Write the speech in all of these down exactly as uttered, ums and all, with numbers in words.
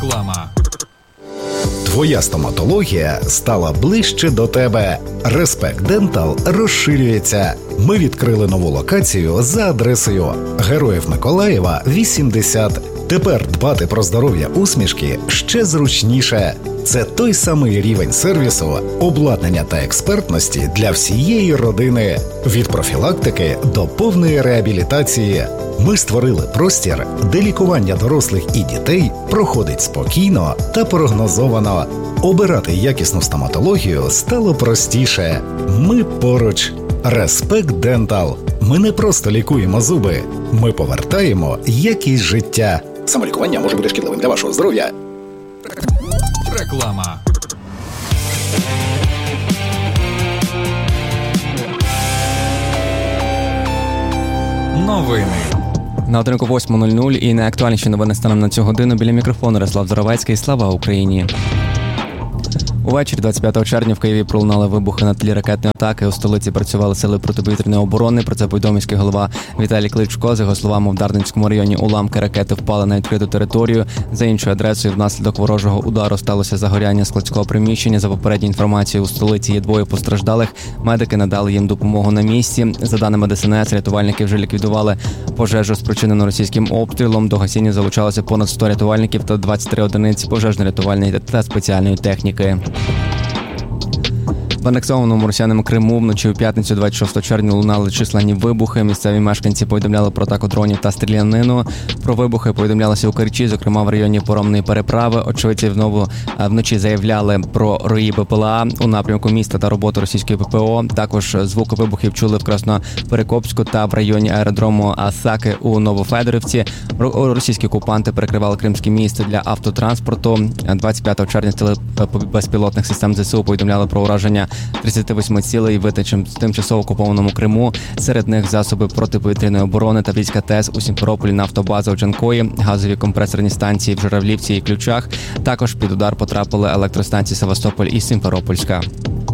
Реклама. Твоя стоматологія стала ближче до тебе. Респект Дентал розширюється. Ми відкрили нову локацію за адресою Героїв Миколаєва, вісімдесят. Тепер дбати про здоров'я усмішки ще зручніше. Це той самий рівень сервісу, обладнання та експертності для всієї родини. Від профілактики до повної реабілітації. Ми створили простір, де лікування дорослих і дітей проходить спокійно та прогнозовано. Обирати якісну стоматологію стало простіше. Ми поруч. Респект Дентал. Ми не просто лікуємо зуби. Ми повертаємо якість життя. Самолікування може бути шкідливим для вашого здоров'я. Реклама. Новини. На годинку восьма нуль нуль і найактуальніші новини станом на цю годину. Біля мікрофону Ярослав Заровецький. Слава Україні! Увечері двадцять п'ятого червня в Києві пролунали вибухи на тлі ракетної атаки. У столиці працювали сили протиповітряної оборони. Про це повідомив міський голова Віталій Кличко. За його словами, в Дарницькому районі уламки ракети впали на відкриту територію. За іншою адресою, внаслідок ворожого удару сталося загоряння складського приміщення. За попередньою інформацією, у столиці є двоє постраждалих. Медики надали їм допомогу на місці. За даними ДСНС, рятувальники вже ліквідували пожежу, спричинену російським обстрілом. До гасіння залучалося понад сто рятувальників та двадцять три одиниці пожежно-рятувальної та спеціальної техніки. В анексованому росіянами Криму вночі у п'ятницю двадцять шостого червня лунали численні вибухи. Місцеві мешканці повідомляли про атаку дронів та стрілянину. Про вибухи повідомлялося у Керчі, зокрема в районі Поромної переправи. Очевидці знову вночі заявляли про рої БПЛА у напрямку міста та роботу російської ППО. Також звуки вибухів чули в Красноперекопську та в районі аеродрому Асаки у Новофедорівці. Російські окупанти перекривали Кримське місто для автотранспорту. двадцять п'ятого червня сили безпілотних систем ЗСУ повідомляли про ураження тридцять вісім цілей витичем в тимчасово окупованому Криму. Серед них засоби протиповітряної оборони та війська ТЕС у Сімферополі, нафтобаза у Джанкої, газові компресорні станції в Журавлівці і Ключах. Також під удар потрапили електростанції Севастополь і Сімферопольська.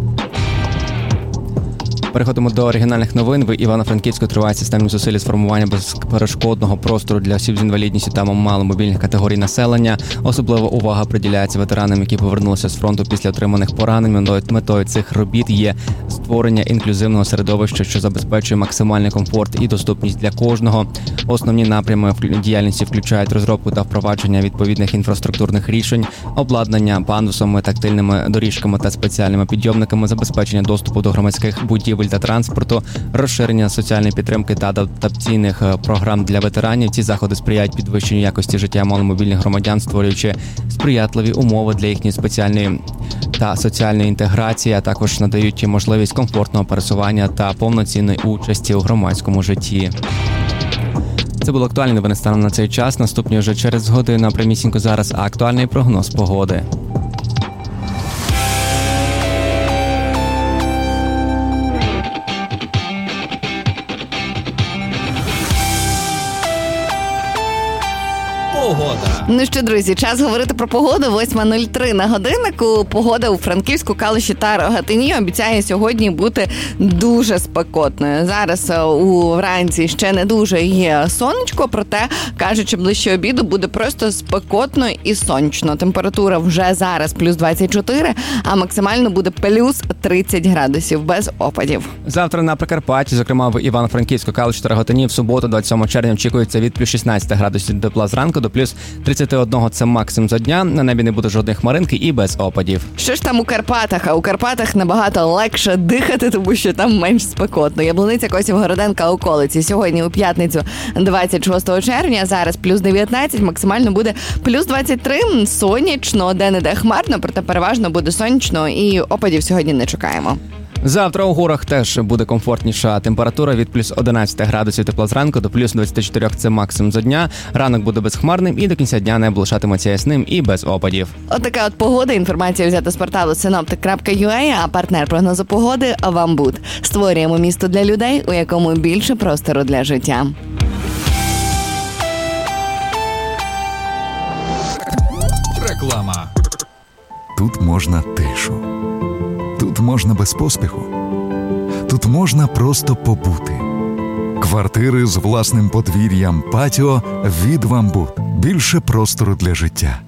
Переходимо до оригінальних новин. В Івано-Франківську тривають системні зусилля з формування безперешкодного простору для осіб з інвалідністю та маломобільних категорій населення. Особлива увага приділяється ветеранам, які повернулися з фронту після отриманих поранень. Метою цих робіт є створення інклюзивного середовища, що забезпечує максимальний комфорт і доступність для кожного. Основні напрями діяльності включають розробку та впровадження відповідних інфраструктурних рішень, обладнання пандусами, тактильними доріжками та спеціальними підйомниками, забезпечення доступу до громадських будівель та транспорту, розширення соціальної підтримки та адаптаційних програм для ветеранів. Ці заходи сприяють підвищенню якості життя маломобільних громадян, створюючи сприятливі умови для їхньої спеціальної та соціальної інтеграції, а також надають можливість комфортного пересування та повноцінної участі у громадському житті. Це було актуальні новини станом на цей час. Наступні вже через годину, прямісінько зараз, а актуальний прогноз погоди. Погода. Ну що, друзі, час говорити про погоду. восьма нуль три на годиннику. Погода у Франківську, Калуші та Рогатині обіцяє сьогодні бути дуже спекотною. Зараз у вранці ще не дуже є сонечко, проте, кажуть, що ближче обіду буде просто спекотно і сонячно. Температура вже зараз плюс двадцять чотири, а максимально буде плюс тридцять градусів без опадів. Завтра на Прикарпатті, зокрема в Івано-Франківську, Калуші та Рогатині, в суботу, двадцять сьомого червня, очікується від плюс шістнадцять градусів тепла зранку до плюс тридцять один – це максимум за дня. На небі не буде жодної хмаринки і без опадів. Що ж там у Карпатах? А у Карпатах набагато легше дихати, тому що там менш спекотно. Яблуниця, Косів, Городенка, околиці. Сьогодні у п'ятницю, двадцять шостого червня, зараз плюс дев'ятнадцять, максимально буде плюс двадцять три. Сонячно, де-не-де хмарно, проте переважно буде сонячно і опадів сьогодні не чекаємо. Завтра у горах теж буде комфортніша температура від плюс одинадцять градусів тепла зранку до плюс двадцять чотири – це максимум за дня. Ранок буде безхмарним і до кінця дня небо лишатиметься ясним і без опадів. От така от погода. Інформація взята з порталу синоптик крапка ю а, а партнер прогнозу погоди – Вамбуд. Створюємо місто для людей, у якому більше простору для життя. Реклама. Тут можна тишу. Тут можна без поспіху. Тут можна просто побути. Квартири з власним подвір'ям, патіо від Вамбуд. Більше простору для життя.